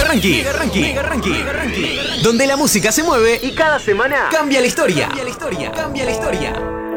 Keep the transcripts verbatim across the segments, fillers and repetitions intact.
Ranking, Mega Ranking, Mega Ranking, Mega Ranking, donde la música se mueve y cada semana cambia la historia. Cambia la historia, cambia la historia.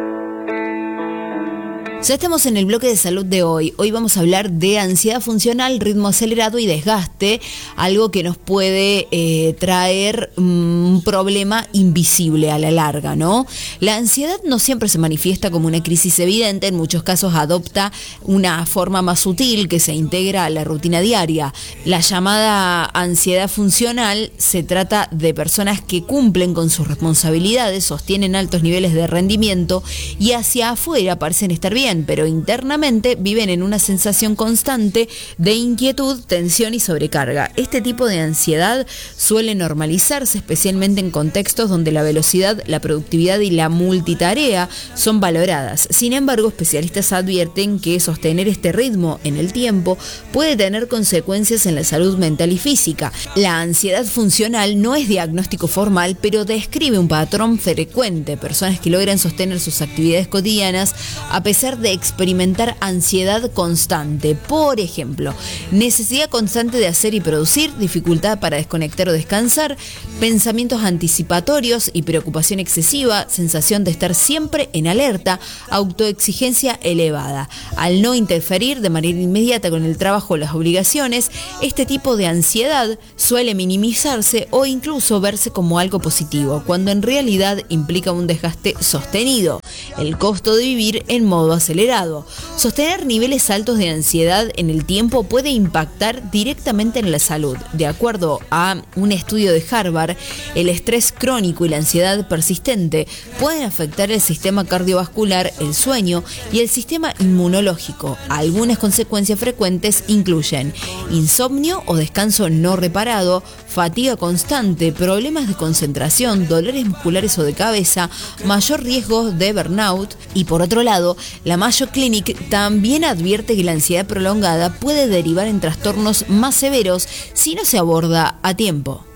Ya estamos en el bloque de salud de hoy. Hoy vamos a hablar de ansiedad funcional, ritmo acelerado y desgaste, algo que nos puede eh, traer un um, problema invisible a la larga, ¿no? La ansiedad no siempre se manifiesta como una crisis evidente, en muchos casos adopta una forma más sutil que se integra a la rutina diaria. La llamada ansiedad funcional se trata de personas que cumplen con sus responsabilidades, sostienen altos niveles de rendimiento y hacia afuera parecen estar bien, pero internamente viven en una sensación constante de inquietud, tensión y sobrecarga. Este tipo de ansiedad suele normalizarse, especialmente en contextos donde la velocidad, la productividad y la multitarea son valoradas. Sin embargo, especialistas advierten que sostener este ritmo en el tiempo puede tener consecuencias en la salud mental y física. La ansiedad funcional no es diagnóstico formal, pero describe un patrón frecuente. Personas que logran sostener sus actividades cotidianas a pesar de experimentar ansiedad constante. Por ejemplo, necesidad constante de hacer y producir, dificultad para desconectar o descansar, pensamientos anticipatorios y preocupación excesiva, sensación de estar siempre en alerta, autoexigencia elevada. Al no interferir de manera inmediata con el trabajo o las obligaciones, este tipo de ansiedad suele minimizarse o incluso verse como algo positivo, cuando en realidad implica un desgaste sostenido. El costo de vivir en modo acelerado. Sostener niveles altos de ansiedad en el tiempo puede impactar directamente en la salud. De acuerdo a un estudio de Harvard, el estrés crónico y la ansiedad persistente pueden afectar el sistema cardiovascular, el sueño y el sistema inmunológico. Algunas consecuencias frecuentes incluyen insomnio o descanso no reparado, fatiga constante, problemas de concentración, dolores musculares o de cabeza, mayor riesgo de burnout y, por otro lado, la Mayo Clinic también advierte que la ansiedad prolongada puede derivar en trastornos más severos si no se aborda a tiempo.